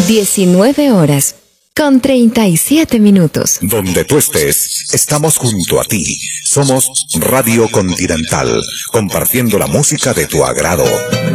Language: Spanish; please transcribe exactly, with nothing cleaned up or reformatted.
diecinueve horas con treinta y siete minutos. Donde tú estés, estamos junto a ti. Somos Radio Continental, compartiendo la música de tu agrado.